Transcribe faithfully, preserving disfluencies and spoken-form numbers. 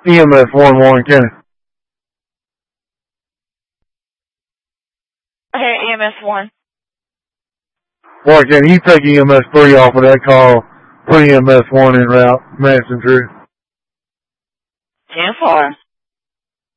E M S one, Warren County. Okay, E M S one. Warren County, you take E M S three off of that call. Put E M S one in route. Madison True. ten four.